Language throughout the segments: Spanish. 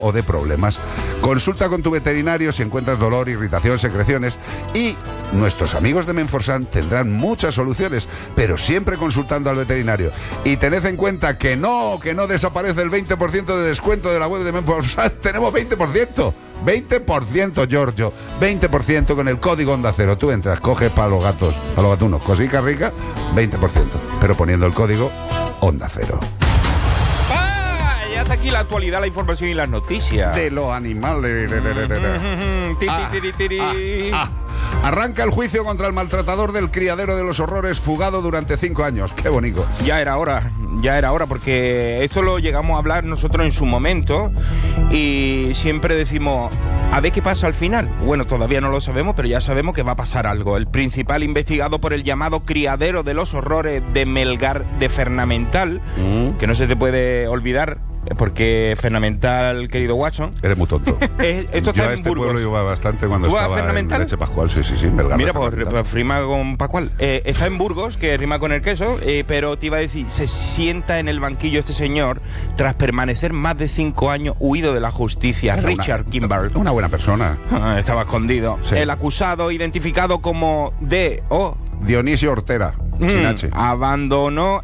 o de problemas. Consulta con tu veterinario si encuentras dolor, irritación, secreciones, y nuestros amigos de Menforsan tendrán muchas soluciones, pero siempre consultando al veterinario. Y tened en cuenta que no desaparece el 20% de descuento de la web de Menforsan. Tenemos 20%. 20%, Giorgio, 20% con el código Onda Cero. Tú entras, coges para los gatos, para los gatunos, cosica rica, 20%, pero poniendo el código Onda Cero. Ya está aquí la actualidad, la información y las noticias De los animales. Arranca el juicio contra el maltratador del criadero de los horrores, fugado durante 5 años. Qué bonito. Ya era hora, porque esto lo llegamos a hablar nosotros en su momento y siempre decimos, a ver qué pasa al final. Bueno, todavía no lo sabemos, pero ya sabemos que va a pasar algo. El principal investigado por el llamado criadero de los horrores de Melgar de Fernamental, que no se te puede olvidar, porque Fernamental, querido Watson, eres muy tonto. Esto está en este Burgos. Pueblo iba bastante cuando estaba Fernamental? en Leche Pascual. Sí, Melgar. Mira, pues rima con Pascual. Está en Burgos, que rima con el queso, pero te iba a decir, se sienta en el banquillo este señor tras permanecer más de 5 años huido de la justicia. Era Richard Kimball. Una buena persona. Estaba escondido. Sí. El acusado, identificado como D.O. Dionisio Ortera, sin H. Abandonó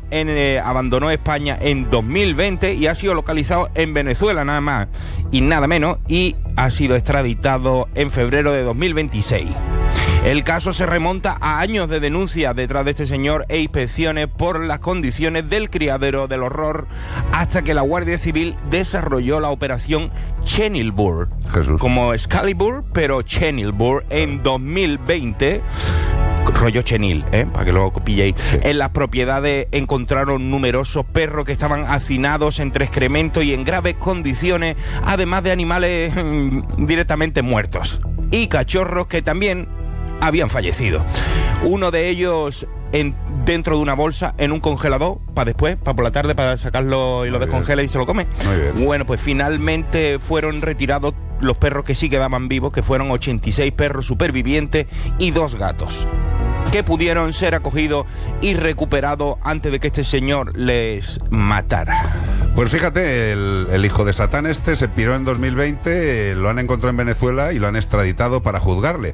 España en 2020 y ha sido localizado en Venezuela, nada más y nada menos, y ha sido extraditado en febrero de 2026. El caso se remonta a años de denuncias detrás de este señor e inspecciones por las condiciones del criadero del horror, hasta que la Guardia Civil desarrolló la operación Chenilbur, como Excalibur, pero Chenilbur, en 2020. Rollo Chenil, para que lo pilléis. Sí. En las propiedades encontraron numerosos perros que estaban hacinados entre excremento y en graves condiciones, además de animales directamente muertos y cachorros que también habían fallecido. Uno de ellos dentro de una bolsa en un congelador para después, para por la tarde, para sacarlo y lo descongela y se lo come. Muy bien. Bueno, pues finalmente fueron retirados los perros que sí quedaban vivos, que fueron 86 perros supervivientes y 2 gatos, que pudieron ser acogidos y recuperados antes de que este señor les matara. Pues fíjate, el hijo de Satán se piró en 2020, lo han encontrado en Venezuela y lo han extraditado para juzgarle.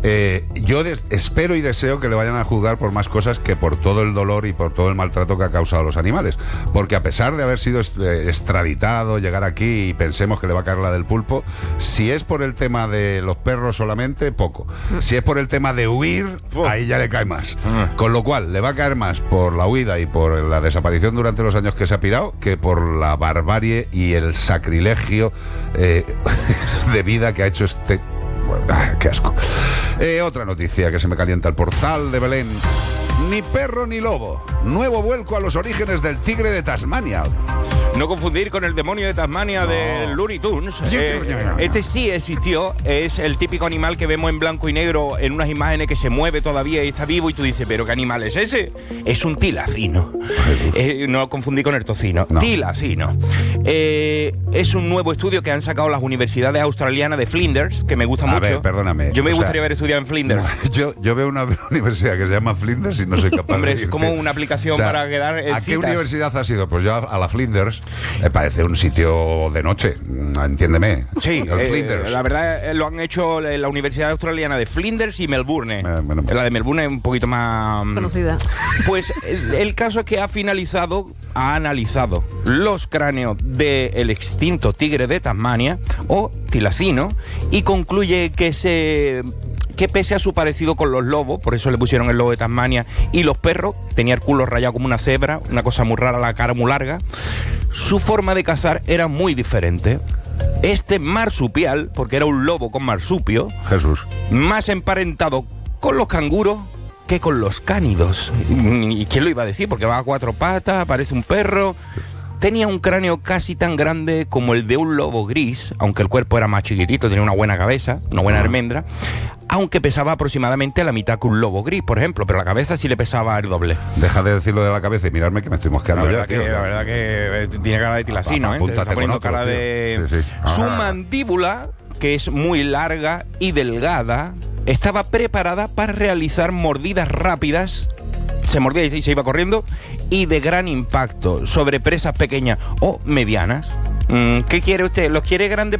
Yo espero y deseo que le vayan a juzgar por más cosas que por todo el dolor y por todo el maltrato que ha causado a los animales. Porque a pesar de haber sido extraditado, llegar aquí y pensemos que le va a caer la del pulpo, si es por el tema de los perros solamente, poco. Si es por el tema de huir, ahí ya le cae más. Con lo cual, le va a caer más por la huida y por la desaparición durante los años que se ha pirado, que por la barbarie y el sacrilegio de vida que ha hecho este... Bueno, qué asco. Otra noticia que se me calienta el portal de Belén. Ni perro ni lobo. Nuevo vuelco a los orígenes del tigre de Tasmania. No confundir con el demonio de Tasmania de Looney Tunes. Este sí existió. Es el típico animal que vemos en blanco y negro en unas imágenes, que se mueve todavía y está vivo, y tú dices, ¿pero qué animal es ese? Es un tilacino. No confundir con el tocino. No. Tilacino. Es un nuevo estudio que han sacado las universidades australianas de Flinders, que me gusta mucho. A ver, perdóname. Yo me gustaría haber estudiado en Flinders. No, yo veo una universidad que se llama Flinders y no soy capaz Hombre, de es como una aplicación para quedar en ¿A citas? qué universidad has ido? Pues yo a la Flinders. Me parece un sitio de noche, entiéndeme. Sí, el Flinders. La verdad lo han hecho la Universidad Australiana de Flinders y Melbourne. Bueno. La de Melbourne es un poquito más conocida. Pues el caso es que ha analizado los cráneos del extinto tigre de Tasmania, o tilacino, y concluye que pese a su parecido con los lobos, por eso le pusieron el lobo de Tasmania, y los perros, tenía el culo rayado como una cebra, una cosa muy rara, la cara muy larga, su forma de cazar era muy diferente. Este marsupial, porque era un lobo con marsupio, Jesús, más emparentado con los canguros que con los cánidos. ¿Y quién lo iba a decir? Porque va a 4 patas, parece un perro. Tenía un cráneo casi tan grande como el de un lobo gris, aunque el cuerpo era más chiquitito, tenía una buena cabeza, una buena almendra, aunque pesaba aproximadamente la mitad que un lobo gris, por ejemplo, pero la cabeza sí le pesaba el doble. Deja de decirlo de la cabeza y mirarme que me estoy mosqueando ya. La verdad que tiene cara de tilacino, Apúntate, te está poniendo con otro, cara de... Sí. Su mandíbula, que es muy larga y delgada, estaba preparada para realizar mordidas rápidas. Se mordía y se iba corriendo, y de gran impacto sobre presas pequeñas o medianas. ¿Qué quiere usted? ¿Los quiere grandes